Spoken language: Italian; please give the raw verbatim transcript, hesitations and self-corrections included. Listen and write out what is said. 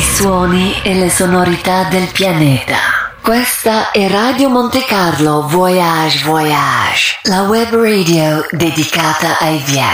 suoni e le sonorità del pianeta. Questa è Radio Monte Carlo Voyage Voyage, la web radio dedicata ai viaggi.